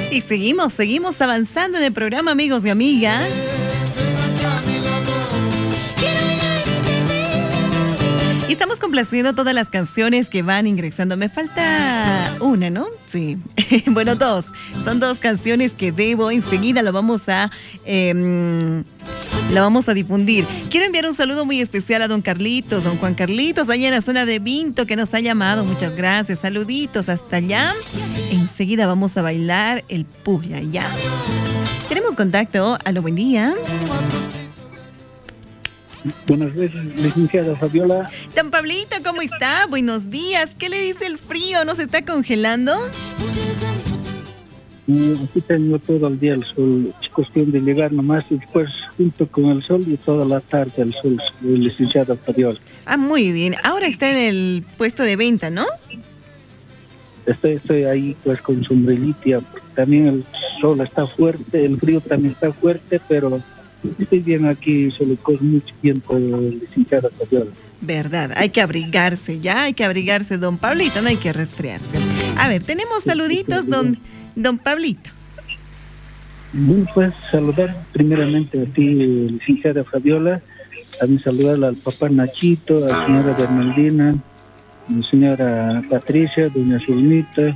Y seguimos avanzando en el programa, amigos y amigas. Y estamos complaciendo todas las canciones que van ingresando. Me falta una, ¿no? Sí. Bueno, dos. Son dos canciones que debo. Enseguida lo vamos a difundir. Quiero enviar un saludo muy especial a don Carlitos, don Juan Carlitos, allá en la zona de Vinto, que nos ha llamado. Muchas gracias. Saluditos hasta allá. Enseguida vamos a bailar el Puglia allá. Tenemos contacto. Aló, buen día. Buenas noches, licenciada Fabiola. Don Pablito, ¿cómo está? Buenos días. ¿Qué le dice el frío? ¿No se está congelando? Aquí tengo todo el día el sol. Es cuestión de llegar nomás y después junto con el sol y toda la tarde el sol, licenciada Fabiola. Ah, muy bien. Ahora está en el puesto de venta, ¿no? Estoy ahí pues con sombrerita, porque también el sol está fuerte, el frío también está fuerte, pero estoy bien aquí, solo con mucho tiempo, licenciada Fabiola. Verdad, hay que abrigarse, ya hay que abrigarse, don Pablito, no hay que resfriarse. A ver, tenemos saluditos, don Pablito. Bueno, pues saludar primeramente a ti, licenciada Fabiola, también saludar al papá Nachito, a la señora Bernardina, a la señora Patricia, doña Zulmita,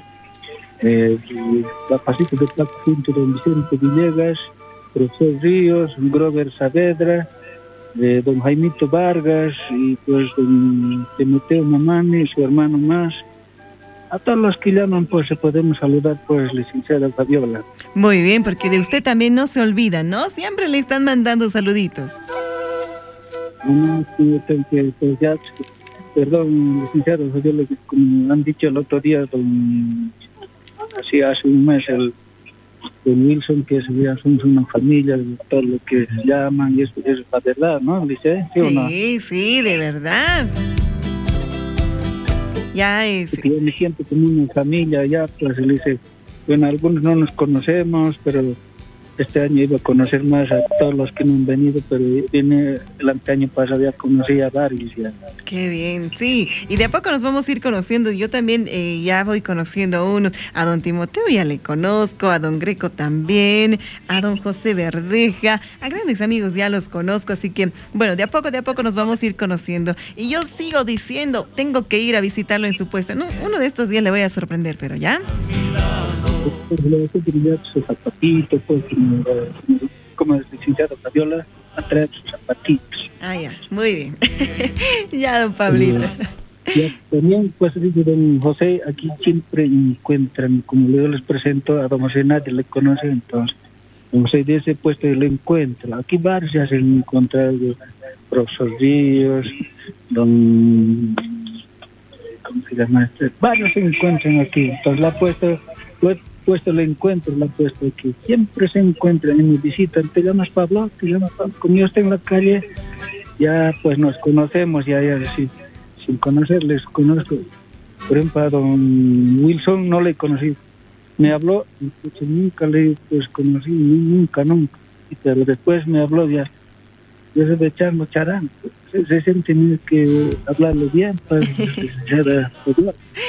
la pasita de Plato junto de don Vicente Villegas, profesor Ríos, Grover Saavedra, don Jaimito Vargas y pues don Timoteo Mamani, su hermano más. A todos los que llaman, pues se podemos saludar, pues, licenciada Fabiola. Muy bien, porque de usted también no se olvida, ¿no? Siempre le están mandando saluditos. Sí, pues ya, perdón, licenciada Fabiola, como han dicho el otro día, hace un mes, don Wilson, que ya somos una familia, todo lo que llaman, y eso es la verdad, ¿no, licencia? ¿Sí o no? Sí, de verdad. Ya es. Porque yo me siento como una familia, ya, pues, le dice, bueno, algunos no nos conocemos, pero este año iba a conocer más a todos los que no han venido, pero viene el año pasado ya conocí a varios ya. Qué bien, sí. Y de a poco nos vamos a ir conociendo. Yo también ya voy conociendo a unos. A don Timoteo ya le conozco, a don Greco también, a don José Verdeja, a grandes amigos ya los conozco. Así que, bueno, de a poco nos vamos a ir conociendo. Y yo sigo diciendo, tengo que ir a visitarlo en su puesto. No, uno de estos días le voy a sorprender, pero ya. Sus zapatitos, pues, como es licenciada Fabiola, a traer sus zapatitos. Ah, ya, muy bien. Ya, don Pablito. También, pues, dice don José, aquí siempre encuentran, como yo les presento, a don José nadie le conoce, entonces, don José de ese puesto lo encuentra. Aquí varios ya se han encontrado, profesor Ríos, don... ¿cómo se llama? Varios se encuentran aquí, entonces la ha puesto el encuentro, la ha puesto aquí. Siempre se encuentran en mi visita. ¿Te llamas Pablo? Como yo estoy en la calle, ya pues nos conocemos, ya sin conocerles, conozco. Por ejemplo, a don Wilson no le conocí. Me habló, pues, nunca le pues conocí, nunca. Pero después me habló ya. Yo sé de echarlo charán. Se siente que hablarlo bien, pues,